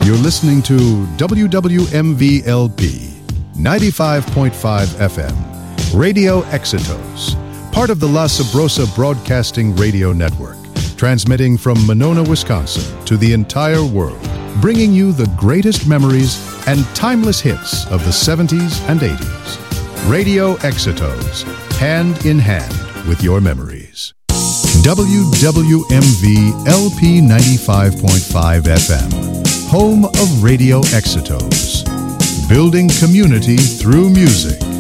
You're listening to WWMV-LP 95.5 FM, Radio Exitos, part of the La Sabrosa Broadcasting Radio Network, transmitting from Monona, Wisconsin to the entire world, bringing you the greatest memories and timeless hits of the 70s and 80s. Radio Exitos, hand in hand with your memories. WWMV-LP 95.5 FM, home of Radio Exitos, building community through music.